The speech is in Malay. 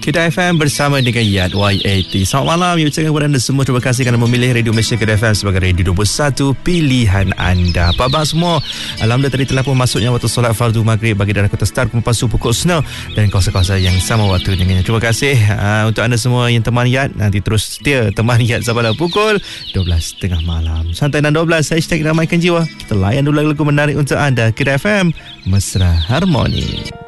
Kedah FM bersama dengan Yat YAT. Selamat malam. Ya, ucapkan kepada anda semua terima kasih kerana memilih Radio Malaysia Kedah FM sebagai radio nombor 1 pilihan anda. Apa abang semua? Alhamdulillah tadi telah pun masuknya waktu solat fardu maghrib bagi daerah Kota Star, Kumpasu, Pokok Snow dan kawasan-kawasan yang sama waktu dengannya. Terima kasih untuk anda semua yang teman Yat. Nanti terus setia teman Yat sampai pukul 12.30 malam. Santai dan 12, hashtag ramaikan jiwa. Kita layan dulu lagu menarik untuk anda. Kedah FM Mesra Harmoni.